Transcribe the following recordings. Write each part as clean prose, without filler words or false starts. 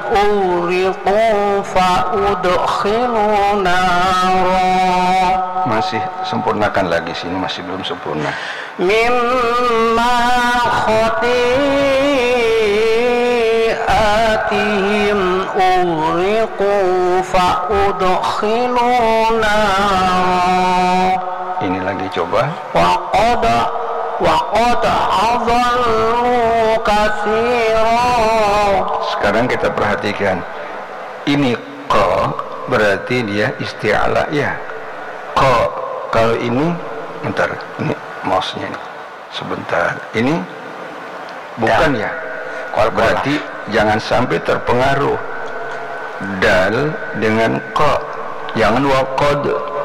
أغرقوا فأدخلوا نارا. Masih sempurnakan lagi, sini masih belum sempurna. Mimma khati'atihim ughriqu fa'udkhilu nar. Ini lagi coba. Waqad adallu katsira. Sekarang kita perhatikan. Ini qa berarti dia isti'ala ya. Qa, kalau ini bentar, ini mouse-nya ini. Sebentar. Ini bukan ya. Berarti jangan sampai terpengaruh dal dengan qa. Jangan waqad.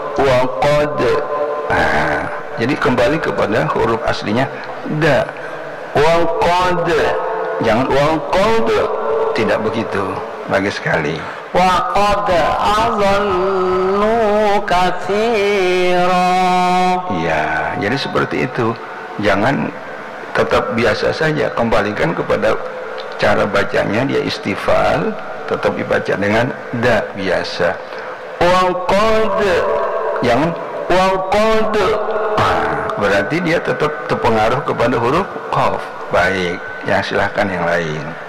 Nah, jadi kembali kepada huruf aslinya da. Waqad. Jangan waqad. Tidak begitu. Bagus sekali. Waqad adallu katsira. Ya, jadi seperti itu. Jangan tetap biasa saja. Kembalikan kepada cara bacanya, dia istifal, tetap dibaca dengan da biasa. Waqad. Jangan waqad. Berarti dia tetap terpengaruh kepada huruf qaf. Baik, ya silahkan yang lain.